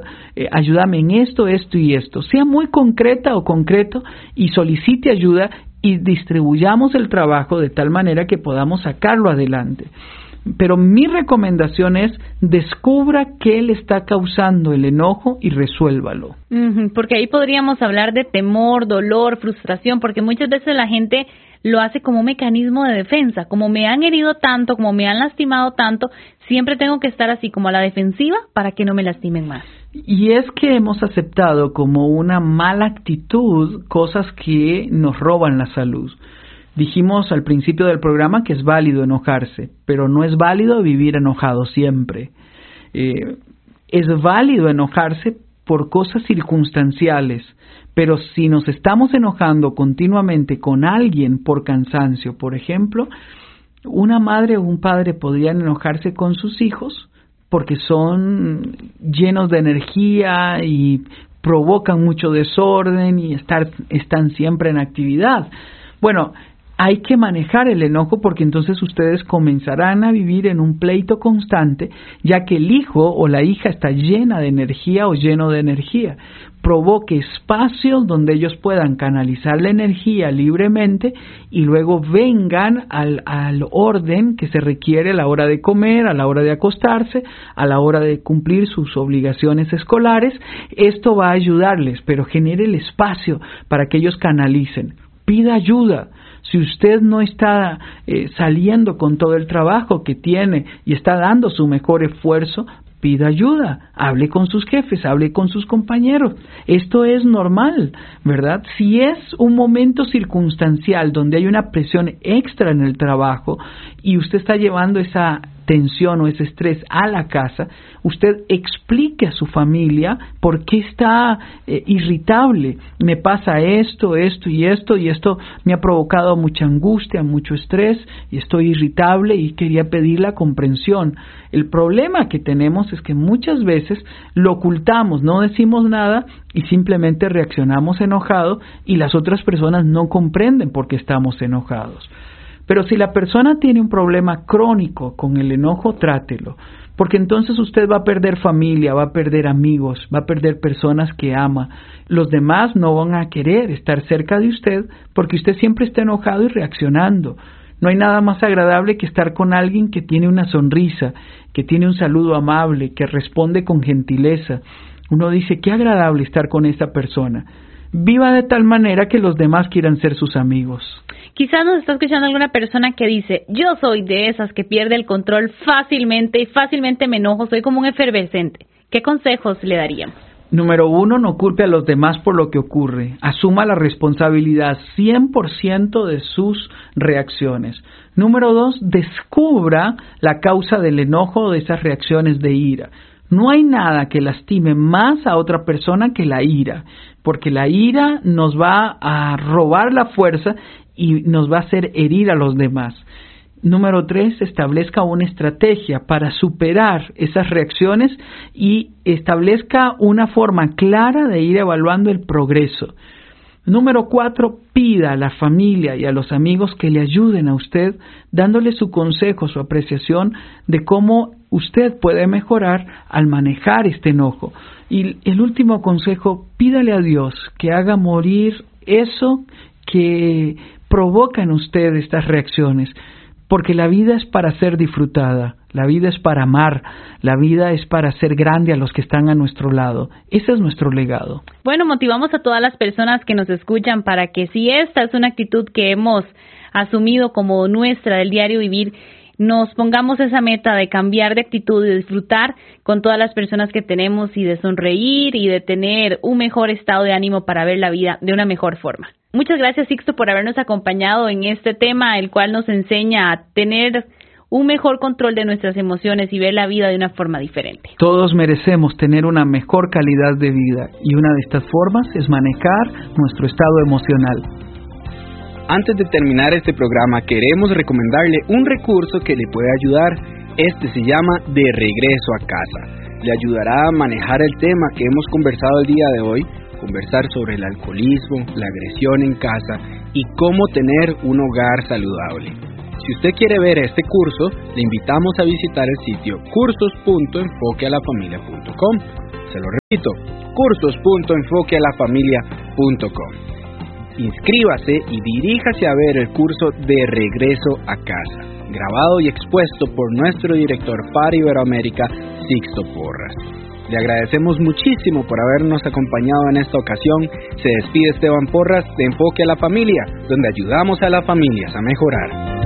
ayúdame en esto, esto y esto. Sea muy concreta o concreto y solicite ayuda y distribuyamos el trabajo de tal manera que podamos sacarlo adelante. Pero mi recomendación es descubra qué le está causando el enojo y resuélvalo. Porque ahí podríamos hablar de temor, dolor, frustración, porque muchas veces la gente lo hace como un mecanismo de defensa. Como me han herido tanto, como me han lastimado tanto, siempre tengo que estar así como a la defensiva para que no me lastimen más. Y es que hemos aceptado como una mala actitud cosas que nos roban la salud. Dijimos al principio del programa que es válido enojarse, pero no es válido vivir enojado siempre. Es válido enojarse por cosas circunstanciales, pero si nos estamos enojando continuamente con alguien por cansancio, por ejemplo, una madre o un padre podrían enojarse con sus hijos porque son llenos de energía y provocan mucho desorden y están siempre en actividad. Bueno, hay que manejar el enojo porque entonces ustedes comenzarán a vivir en un pleito constante, ya que el hijo o la hija está llena de energía o lleno de energía. Provoque espacios donde ellos puedan canalizar la energía libremente y luego vengan al orden que se requiere a la hora de comer, a la hora de acostarse, a la hora de cumplir sus obligaciones escolares. Esto va a ayudarles, pero genere el espacio para que ellos canalicen. Pida ayuda. Si usted no está saliendo con todo el trabajo que tiene y está dando su mejor esfuerzo, pida ayuda, hable con sus jefes, hable con sus compañeros. Esto es normal, ¿verdad? Si es un momento circunstancial donde hay una presión extra en el trabajo y usted está llevando esa tensión o ese estrés a la casa, usted explique a su familia por qué está irritable. Me pasa esto y esto me ha provocado mucha angustia, mucho estrés y estoy irritable y quería pedir la comprensión. El problema que tenemos es que muchas veces lo ocultamos, no decimos nada y simplemente reaccionamos enojado y las otras personas no comprenden por qué estamos enojados. Pero si la persona tiene un problema crónico con el enojo, trátelo, porque entonces usted va a perder familia, va a perder amigos, va a perder personas que ama. Los demás no van a querer estar cerca de usted porque usted siempre está enojado y reaccionando. No hay nada más agradable que estar con alguien que tiene una sonrisa, que tiene un saludo amable, que responde con gentileza. Uno dice, qué agradable estar con esta persona. Viva de tal manera que los demás quieran ser sus amigos. Quizás nos está escuchando alguna persona que dice, yo soy de esas que pierde el control fácilmente y fácilmente me enojo, soy como un efervescente. ¿Qué consejos le daríamos? Número 1, no culpe a los demás por lo que ocurre. Asuma la responsabilidad 100% de sus reacciones. Número 2, descubra la causa del enojo o de esas reacciones de ira. No hay nada que lastime más a otra persona que la ira, porque la ira nos va a robar la fuerza y nos va a hacer herir a los demás. Número 3, establezca una estrategia para superar esas reacciones y establezca una forma clara de ir evaluando el progreso. Número 4, pida a la familia y a los amigos que le ayuden a usted, dándole su consejo, su apreciación de cómo usted puede mejorar al manejar este enojo. Y el último consejo, pídale a Dios que haga morir eso que provoca en usted estas reacciones, porque la vida es para ser disfrutada, la vida es para amar, la vida es para ser grande a los que están a nuestro lado. Ese es nuestro legado. Bueno, motivamos a todas las personas que nos escuchan para que si esta es una actitud que hemos asumido como nuestra del diario vivir, nos pongamos esa meta de cambiar de actitud, de disfrutar con todas las personas que tenemos y de sonreír y de tener un mejor estado de ánimo para ver la vida de una mejor forma. Muchas gracias, Sixto, por habernos acompañado en este tema, el cual nos enseña a tener un mejor control de nuestras emociones y ver la vida de una forma diferente. Todos merecemos tener una mejor calidad de vida y una de estas formas es manejar nuestro estado emocional. Antes de terminar este programa, queremos recomendarle un recurso que le puede ayudar. Este se llama De Regreso a Casa. Le ayudará a manejar el tema que hemos conversado el día de hoy, conversar sobre el alcoholismo, la agresión en casa y cómo tener un hogar saludable. Si usted quiere ver este curso, le invitamos a visitar el sitio cursos.enfoquealafamilia.com. Se lo repito, cursos.enfoquealafamilia.com. Inscríbase y diríjase a ver el curso de Regreso a Casa, grabado y expuesto por nuestro director para Iberoamérica, Sixto Porras. Le agradecemos muchísimo por habernos acompañado en esta ocasión. Se despide Esteban Porras de Enfoque a la Familia, donde ayudamos a las familias a mejorar.